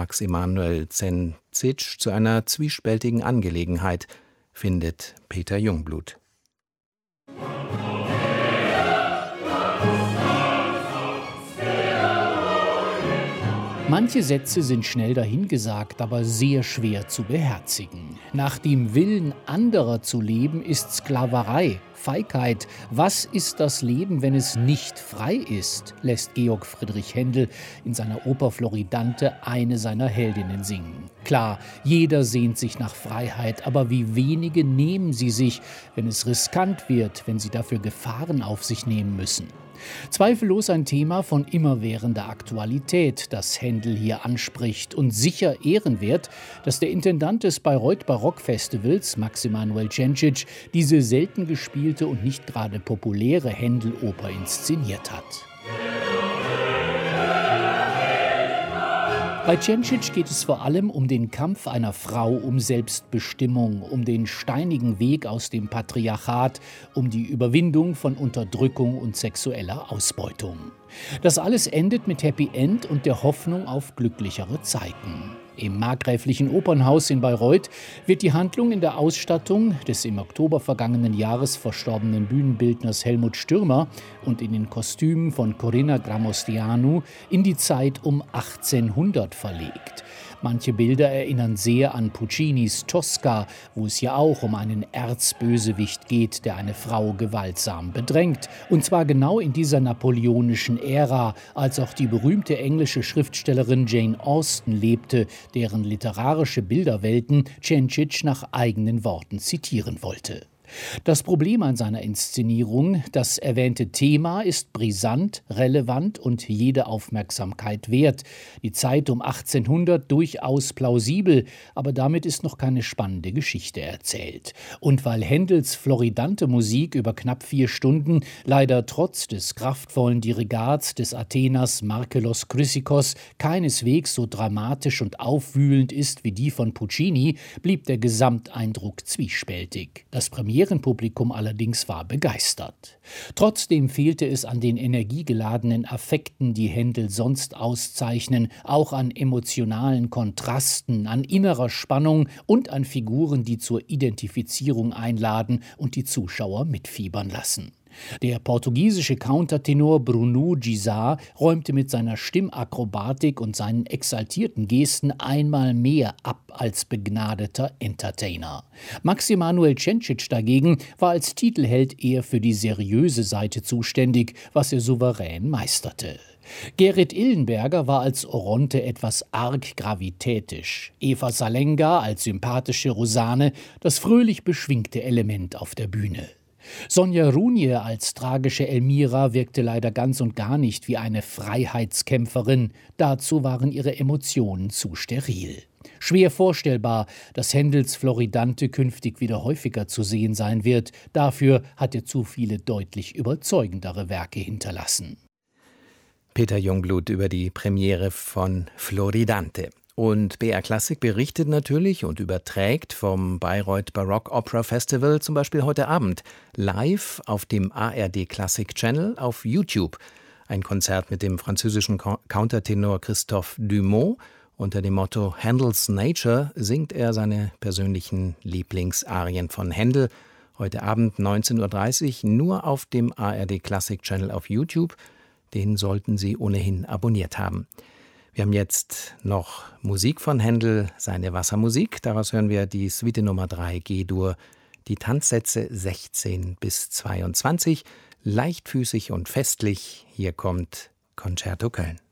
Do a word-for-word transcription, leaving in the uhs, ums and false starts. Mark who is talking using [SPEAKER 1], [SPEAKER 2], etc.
[SPEAKER 1] Max Emanuel Zenzic zu einer zwiespältigen Angelegenheit, findet Peter Jungblut.
[SPEAKER 2] Manche Sätze sind schnell dahingesagt, aber sehr schwer zu beherzigen. Nach dem Willen anderer zu leben ist Sklaverei, Feigheit. Was ist das Leben, wenn es nicht frei ist, lässt Georg Friedrich Händel in seiner Oper Floridante eine seiner Heldinnen singen. Klar, jeder sehnt sich nach Freiheit, aber wie wenige nehmen sie sich, wenn es riskant wird, wenn sie dafür Gefahren auf sich nehmen müssen. Zweifellos ein Thema von immerwährender Aktualität, das Händel hier anspricht, und sicher ehrenwert, dass der Intendant des Bayreuth Barockfestivals, Max Emanuel Cengic, diese selten gespielte und nicht gerade populäre Händel-Oper inszeniert hat. Bei Cengic geht es vor allem um den Kampf einer Frau um Selbstbestimmung, um den steinigen Weg aus dem Patriarchat, um die Überwindung von Unterdrückung und sexueller Ausbeutung. Das alles endet mit Happy End und der Hoffnung auf glücklichere Zeiten. Im Markgräflichen Opernhaus in Bayreuth wird die Handlung in der Ausstattung des im Oktober vergangenen Jahres verstorbenen Bühnenbildners Helmut Stürmer und in den Kostümen von Corinna Gramostianu in die Zeit um achtzehnhundert verlegt. Manche Bilder erinnern sehr an Puccinis Tosca, wo es ja auch um einen Erzbösewicht geht, der eine Frau gewaltsam bedrängt. Und zwar genau in dieser napoleonischen Ära, als auch die berühmte englische Schriftstellerin Jane Austen lebte, deren literarische Bilderwelten Cengic nach eigenen Worten zitieren wollte. Das Problem an seiner Inszenierung: Das erwähnte Thema ist brisant, relevant und jede Aufmerksamkeit wert. Die Zeit um achtzehnhundert durchaus plausibel, aber damit ist noch keine spannende Geschichte erzählt. Und weil Händels Floridante Musik über knapp vier Stunden leider trotz des kraftvollen Dirigats des Atheners Markelos Chrysikos keineswegs so dramatisch und aufwühlend ist wie die von Puccini, blieb der Gesamteindruck zwiespältig. Das Premierenpublikum allerdings war begeistert. Trotzdem fehlte es an den energiegeladenen Affekten, die Händel sonst auszeichnen, auch an emotionalen Kontrasten, an innerer Spannung und an Figuren, die zur Identifizierung einladen und die Zuschauer mitfiebern lassen. Der portugiesische Countertenor Bruno Gisard räumte mit seiner Stimmakrobatik und seinen exaltierten Gesten einmal mehr ab als begnadeter Entertainer. Max Emanuel Cengic dagegen war als Titelheld eher für die seriöse Seite zuständig, was er souverän meisterte. Gerrit Illenberger war als Oronte etwas arg gravitätisch, Eva Salenga als sympathische Rosane das fröhlich beschwingte Element auf der Bühne. Sonja Runje als tragische Elmira wirkte leider ganz und gar nicht wie eine Freiheitskämpferin. Dazu waren ihre Emotionen zu steril. Schwer vorstellbar, dass Händels Floridante künftig wieder häufiger zu sehen sein wird. Dafür hat er zu viele deutlich überzeugendere Werke hinterlassen.
[SPEAKER 1] Peter Jungblut über die Premiere von Floridante. Und B R Klassik berichtet natürlich und überträgt vom Bayreuth Baroque Opera Festival zum Beispiel heute Abend live auf dem A R D Klassik Channel auf YouTube. Ein Konzert mit dem französischen Countertenor Christophe Dumont. Unter dem Motto Handel's Nature singt er seine persönlichen Lieblingsarien von Händel. Heute Abend neunzehn Uhr dreißig nur auf dem A R D Klassik Channel auf YouTube. Den sollten Sie ohnehin abonniert haben. Wir haben jetzt noch Musik von Händel, seine Wassermusik. Daraus hören wir die Suite Nummer drei G-Dur, die Tanzsätze sechzehn bis zweiundzwanzig. Leichtfüßig und festlich. Hier kommt Concerto Köln.